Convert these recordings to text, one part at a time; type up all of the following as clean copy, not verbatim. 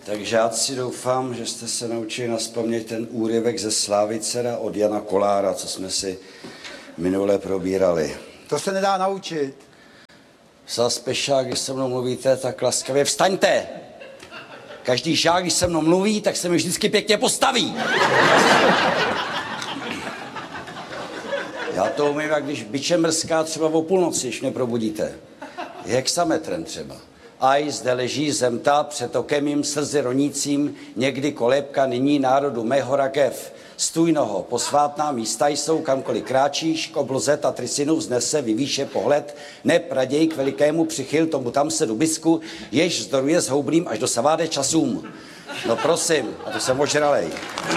Tak žáci, doufám, že jste se naučili nazpaměť ten úryvek ze Slávicera od Jana Kolára, co jsme si minule probírali. To se nedá naučit. Zas pešák, když se mnou mluvíte, tak laskavě vstaňte. Každý žák, když se mnou mluví, tak se mi vždycky pěkně postaví. Já to umím, jak když biče mrská třeba o půlnoci, když mě probudíte. Hexametrem třeba. Aj zde leží zemta před okem mým slzy ronícím, někdy kolébka, nyní národu mého rakev. Stůj noho, posvátná místa jsou, kamkoliv kráčíš, k obloze Tatrysinu vznese vyvýše pohled, neb raději k velikému přichyl tomu tam se dubisku, jež zdoruje s houblým až do saváde časům. No prosím, a to jsem ožralej.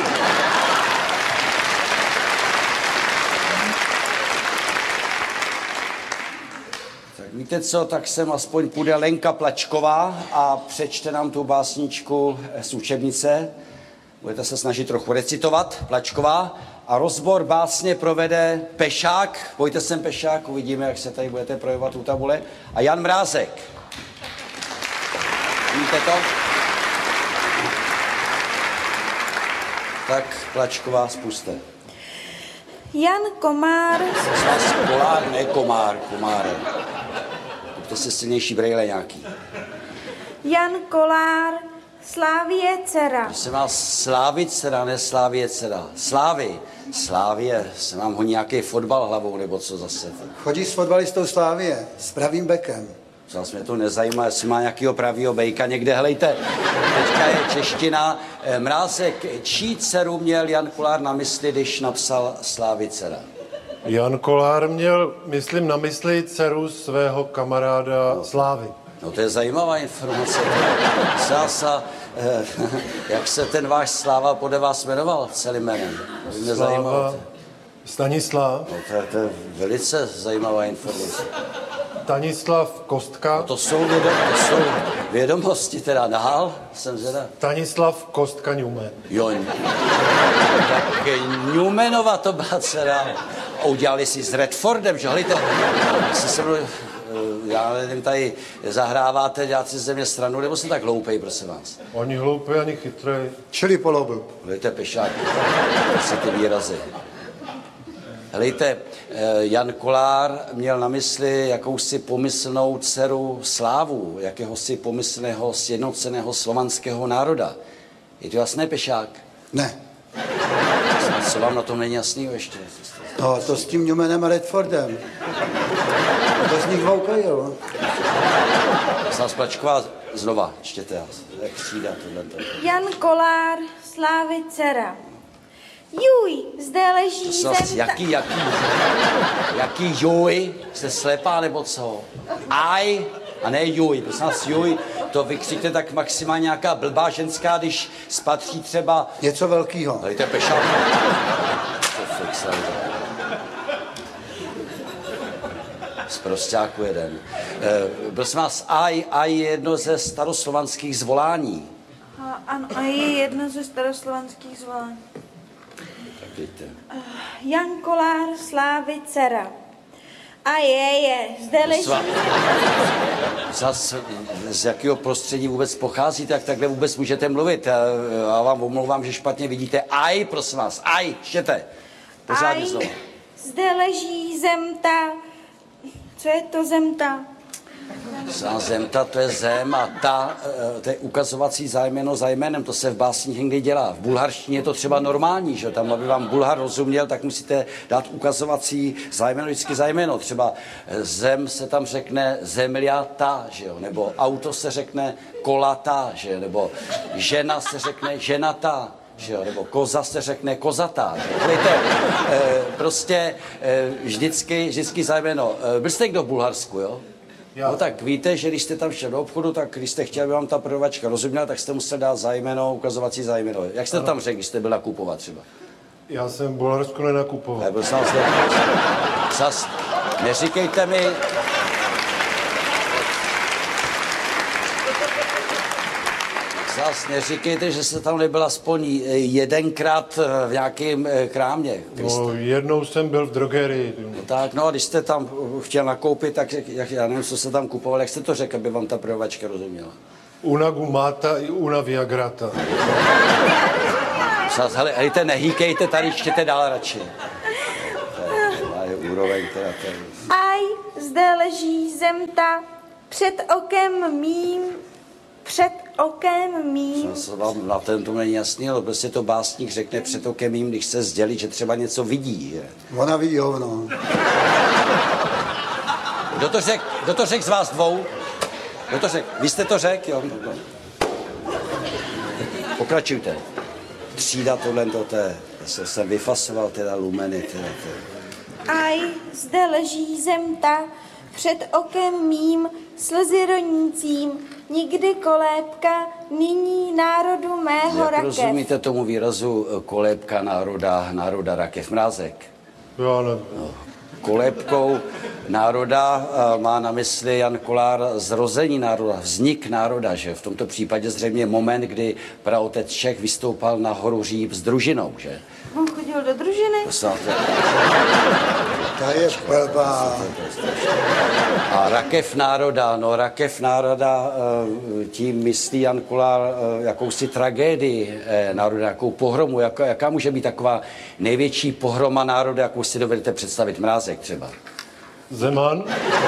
Víte co, tak sem aspoň půjde Lenka Plačková a přečte nám tu básničku z učebnice. Budete se snažit trochu recitovat, Plačková. A rozbor básně provede Pešák. Pojďte sem, Pešák, uvidíme, jak se tady budete projevovat u tabule. A Jan Mrázek. Víte to? Tak, Plačková, spuste. Jan Komár. Kolár, ne komár, komáre. To se silnější brejle nějaký. Jan Kolár, Slávie dcera. Prosím vás, Slávy dcera, ne Slávie dcera. Slávie, se vám honí nějaký fotbal hlavou, nebo co zase? Chodí s fotbalistou Slávie, s pravým bekem. Zase mě to nezajímá, jestli má nějakýho pravýho bejka někde, helejte. Teďka je čeština. Mrázek, čí dceru měl Jan Kolár na mysli, když napsal Slávy dcera? Jan Kolár měl, myslím, na mysli dceru svého kamaráda Slávy. No to je zajímavá informace. Sása, jak se ten váš Sláva podle vás jmenoval celým jménem? Sláva Stanislav. No to je velice zajímavá informace. Stanislav Kostka. No to jsou vědomosti teda. Dál jsem zvědav. Stanislav Kostka Newman. Jo, tak Newmanova to byla dcera. Udělali si s Redfordem, že hlejte, se mnou, já nevím, tady zahráváte, dělat si ze mě stranu, nebo jste tak hloupej, prosím vás? Ani hloupej, ani chytrej. Čili polobl. Hlejte, Pešák, prostě ty výrazy. Hlejte, Jan Kolár měl na mysli jakousi pomyslnou dceru Slávu, jakéhosi pomyslného sjednoceného slovanského národa. Je to jasné, Pešák? Ne. Co vám na tom není jasný ještě? No, to s tím Newmanem a Redfordem. To z nich voukajil. Sás Plačková, znova, čtěte, jak třída tohleto. Jan Kolár, Slávy dcera. Juj, zde leží zemta. Jaký juj? Jste slepá nebo co? Aj, a ne juj. Prosím vás, juj, to vykřikne tak maximálně nějaká blbá ženská, když spatří třeba... Něco velkýho. Dejte Pešák. Z prosťáku jeden. Prosím vás, aj je jedno ze staroslovanských zvolání. Ano, a je jedno ze staroslovanských zvolání. Tak dejte. Jan Kolár, Slávy dcera. A je, zde leží... Zas, z jakého prostředí vůbec pocházíte, jak takhle vůbec můžete mluvit? Já vám omlouvám, že špatně vidíte. Aj, prosím vás, aj, štěte. Pořádně znovu. Zde leží zemta. Co je to zemta? Zemta, to je zem a ta, to je ukazovací zájmeno za jménem, to se v básních někdy dělá. V bulharštině je to třeba normální, že tam, aby vám Bulhar rozuměl, tak musíte dát ukazovací zájmeno, vždycky zájmeno. Třeba zem se tam řekne zemljata, že jo, nebo auto se řekne kolata, že jo, nebo žena se řekne ženata, že jo, nebo koza se řekne kozatá. Víte, prostě vždycky zájmeno. Byl jste někdo v Bulharsku, jo? No tak víte, že když jste tam šel do obchodu, tak když jste chtěl, aby vám ta prodavačka rozuměla, tak jste musel dát zájmeno, ukazovací zájmeno. Jak jste tam řekl, když jste byl nakupovat třeba? Já jsem v Bulharsku nenakupoval. Nebyl jsem zas, neříkejte mi... Zas neříkejte, že jste tam nebyl aspoň jedenkrát v nějakém krámě. No, jednou jsem byl v drogerii. No tak, no a když jste tam chtěl nakoupit, tak já nevím, co jste tam kupoval, jak jste to řekl, aby vám ta prodavačka rozuměla? Una gumata i una viagrata. Hele, hejte, nehýkejte, tady čtěte dál radši. To je úroveň teda. Aj, zde leží zem ta, před okem mým. Co vám na to není jasný, ale prostě to básník řekne před okem mým, když se sdělí, že třeba něco vidí. Je. Ona vidí hovno. Kdo to řek z vás dvou? Kdo to řek? Vy jste to řek, jo? Pokračujte. Třída tohle, jsem vyfasoval teda lumeny. Aj, zde leží zem ta, před okem mým, slzy ronícím, nikdy kolébka, nyní národu mého Jak rakev. rozumíte tomu výrazu kolébka národa rakev? Mrázek? Já nevím. Kolébkou národa má na mysli Jan Kolár zrození národa, vznik národa, že v tomto případě zřejmě moment, kdy praotec Čech vystoupal na horu Říp s družinou, že? On chodil do družiny? Ta je blbá. A rakev národa, tím myslí Jan Kolár jakousi tragédii národa, jakou pohromu, jaká může být taková největší pohroma národa, jakou si dovedete představit? Mrázek třeba. Zeman?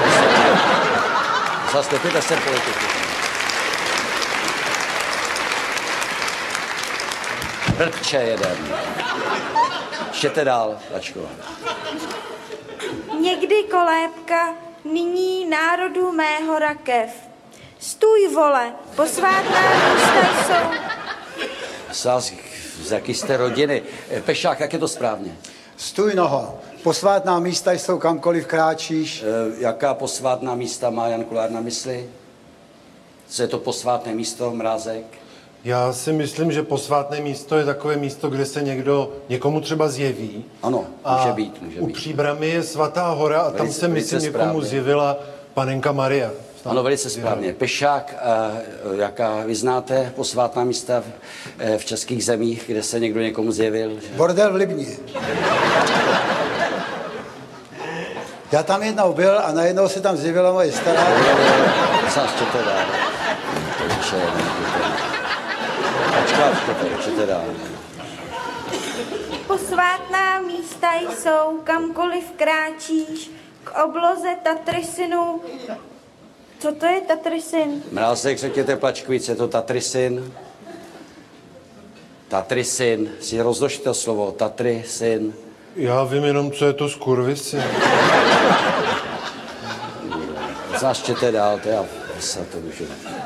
Zastupujte se politiky. Blbče jeden. Čtěte dál, Lačko. Někdy kolébka, nyní národu mého rakev. Stůj, vole, posvátná místa jsou. Z jaký jste rodiny? Pešák, jak je to správně? Stůj, noho. Posvátná místa jsou kamkoliv kráčíš. Jaká posvátná místa má Jan Kolár na mysli? Co je to posvátné místo, Mrázek? Já si myslím, že posvátné místo je takové místo, kde se někomu třeba zjeví. Ano, může být. U Příbramy je Svatá hora a tam se, myslím, někomu zjevila panenka Maria. Ano, velice správně. Pešák, jaká vy znáte posvátná místa v českých zemích, kde se někdo někomu zjevil? Že? Bordel v Libni. Já tam jednou byl a najednou se tam zjevila moje stará. Posvátná místa jsou, kamkoliv kráčíš, k obloze Tatrysinu. Co to je Tatrysin? Mrázek, řekněte Plačkovic, je to Tatrysin. Tatrysin, si rozložte slovo, Tatrysin. Já vím jenom, co je to skurvisyn. Začtěte dál, to já to můžu.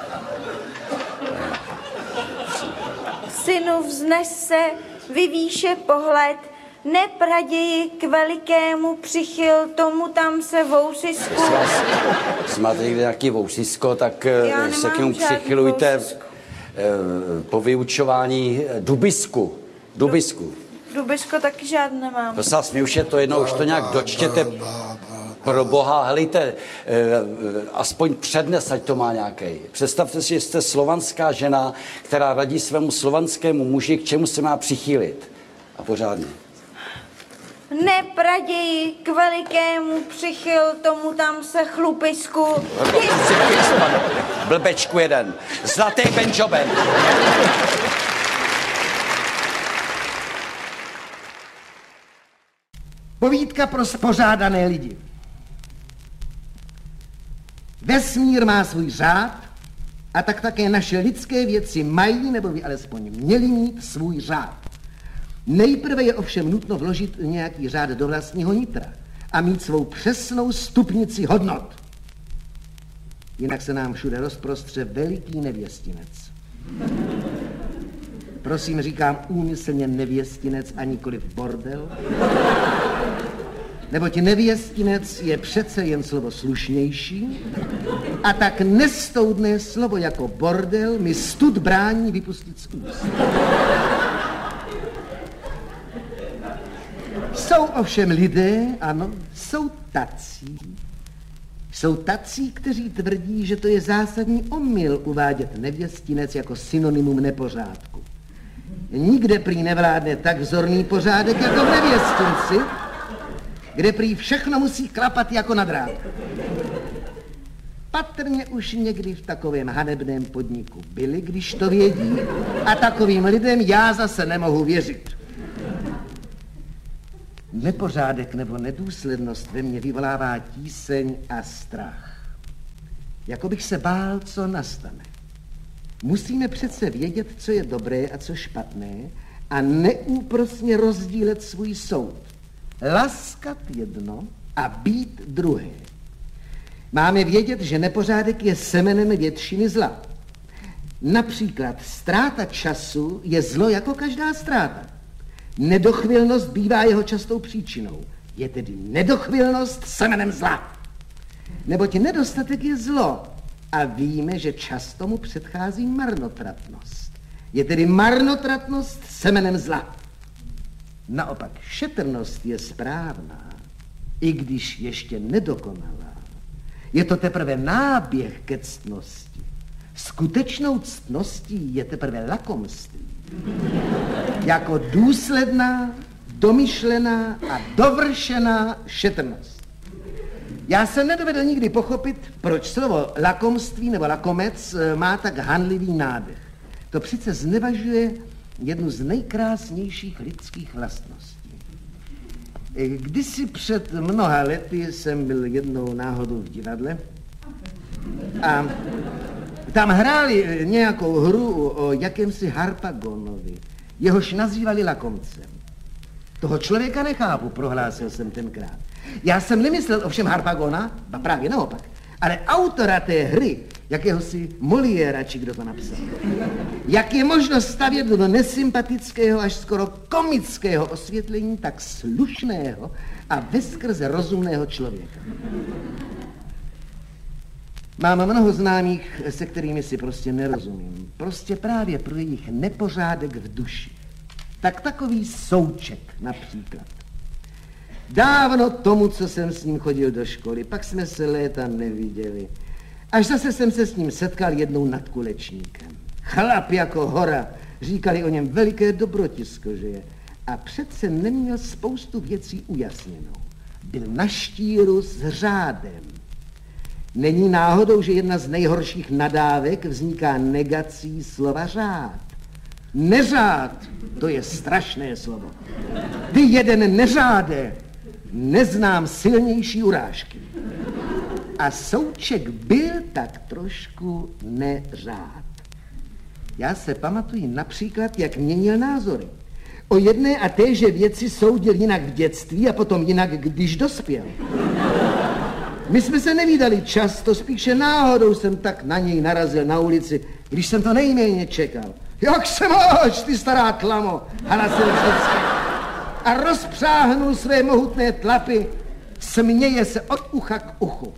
Synu, vznes se, vyvýše pohled, nepraději k velikému přichyl, tomu tam se vousisku. Jestli máte někde nějaký vousisko, tak se k němu přichylujte po vyučování dubisku. Dubisko taky žádný nemám. Prosím vás, my už je to jednou, už to nějak dočtěte. Pro boha, helejte, aspoň přednes, ať to má nějaký. Představte si, že jste slovanská žena, která radí svému slovanskému muži, k čemu se má přichýlit. A pořádně. Nepraději k velikému přichyl, tomu tam se chlupisku. Blbečku jeden. Zlatý benžoben. Povídka pro spořádané lidi. Vesmír má svůj řád a tak také naše lidské věci mají, nebo by alespoň měly mít svůj řád. Nejprve je ovšem nutno vložit nějaký řád do vlastního nitra a mít svou přesnou stupnici hodnot. Jinak se nám všude rozprostře veliký nevěstinec. Prosím, říkám úmyslně nevěstinec a nikoliv bordel. Neboť nevěstinec je přece jen slovo slušnější a tak nestoudné slovo jako bordel mi stud brání vypustit z úst. Jsou ovšem lidé, ano, jsou tací, kteří tvrdí, že to je zásadní omyl uvádět nevěstinec jako synonymum nepořádku. Nikde prý nevládne tak vzorný pořádek jako v nevěstinci, kde prý všechno musí klapat jako na drátku. patrně už někdy v takovém hanebném podniku byli, když to vědí, a takovým lidem já zase nemohu věřit. Nepořádek nebo nedůslednost ve mně vyvolává tíseň a strach. Jako bych se bál, co nastane. Musíme přece vědět, co je dobré a co špatné a neúprosně rozdílet svůj soud. Laskat jedno a být druhé. Máme vědět, že nepořádek je semenem většiny zla. Například ztráta času je zlo jako každá ztráta. Nedochvilnost bývá jeho častou příčinou. Je tedy nedochvilnost semenem zla. Neboť nedostatek je zlo a víme, že často mu předchází marnotratnost. Je tedy marnotratnost semenem zla. Naopak šetrnost je správná, i když ještě nedokonalá. Je to teprve náběh ke ctnosti. Skutečnou ctností je teprve lakomství. Jako důsledná, domyšlená a dovršená šetrnost. Já jsem nedovedl nikdy pochopit, proč slovo lakomství nebo lakomec má tak hanlivý nádech. To přece znevažuje jednu z nejkrásnějších lidských vlastností. Kdysi před mnoha lety jsem byl jednou náhodou v divadle a tam hráli nějakou hru o jakémsi Harpagonovi, jehož nazývali lakomcem. Toho člověka nechápu, prohlásil jsem tenkrát. Já jsem nemyslel ovšem Harpagona, a právě naopak, ale autora té hry, jakéhosi Moliéra, či kdo to napsal. Jak je možno stavět do nesympatického až skoro komického osvětlení tak slušného a veskrze rozumného člověka. Mám mnoho známých, se kterými si prostě nerozumím. Prostě právě pro jejich nepořádek v duši. Tak takový Souček například. Dávno tomu, co jsem s ním chodil do školy, pak jsme se léta neviděli. Až zase jsem se s ním setkal jednou nad Kulečníkem. Chlap jako hora, říkali o něm veliké dobrotisko, že je. A přece neměl spoustu věcí ujasněnou. Byl na štíru s řádem. Není náhodou, že jedna z nejhorších nadávek vzniká negací slova řád. Neřád, to je strašné slovo. Ty jeden neřáde, neznám silnější urážky. A Souček byl tak trošku neřád. Já se pamatuji například, jak měnil názory. O jedné a téže věci soudil jinak v dětství a potom jinak, když dospěl. My jsme se nevídali často, spíše náhodou jsem tak na něj narazil na ulici, když jsem to nejméně čekal. Jak se máš, ty stará tlamo, hlasil vždycky. A rozpřáhnul své mohutné tlapy, směje se od ucha k uchu.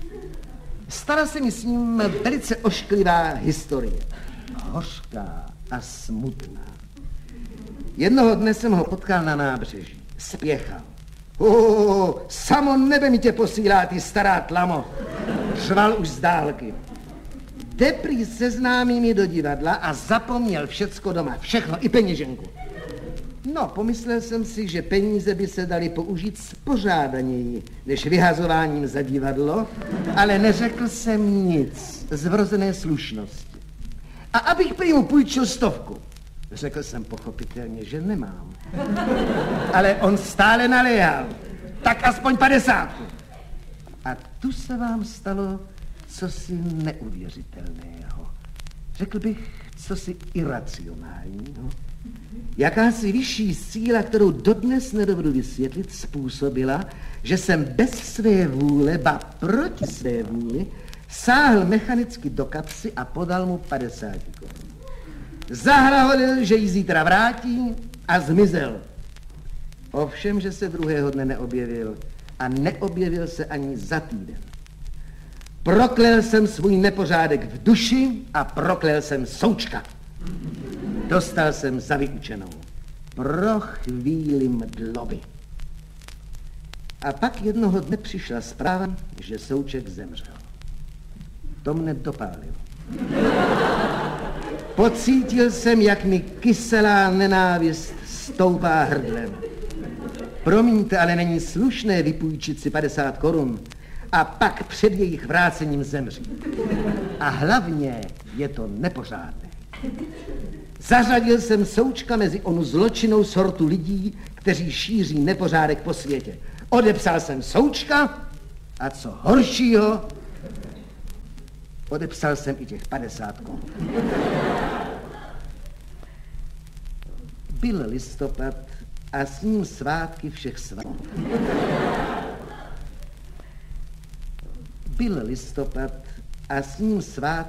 Stala se mi s ním velice ošklivá historie. Hořká a smutná. Jednoho dne jsem ho potkal na nábřeží. Spěchal. Samo nebe mi tě posílá, ty stará tlamo. Řval už z dálky. Jde prý se známými do divadla a zapomněl všecko doma, všechno, i peněženku. No, pomyslel jsem si, že peníze by se daly použít spořádaněji, než vyhazováním za divadlo, ale neřekl jsem nic z vrozené slušnosti. A abych prý mu půjčil 100. Řekl jsem pochopitelně, že nemám. Ale on stále naléhal. Tak aspoň 50. A tu se vám stalo cosi neuvěřitelného. Řekl bych, cosi iracionálního. Jakási vyšší síla, kterou dodnes nedovedu vysvětlit, způsobila, že jsem bez své vůle, ba proti své vůli, sáhl mechanicky do kapsy a podal mu 50 korun. Zahlahodil, že ji zítra vrátí a zmizel. Ovšem, že se druhého dne neobjevil a neobjevil se ani za týden. Proklel jsem svůj nepořádek v duši a proklel jsem Součka. Dostal jsem za vyučenou. Pro chvíli mdloby. A pak jednoho dne přišla zpráva, že Souček zemřel. To mne dopálilo. Pocítil jsem, jak mi kyselá nenávist stoupá hrdlem. Promiňte, ale není slušné vypůjčit si 50 korun a pak před jejich vrácením zemřít. A hlavně je to nepořádné. Zařadil jsem Součka mezi onu zločinnou sortu lidí, kteří šíří nepořádek po světě. Odepsal jsem Součka a co horšího, odepsal jsem i těch 50 korun. Byl listopad a s ním svátky všech svátků. Byl listopad a s ním svátky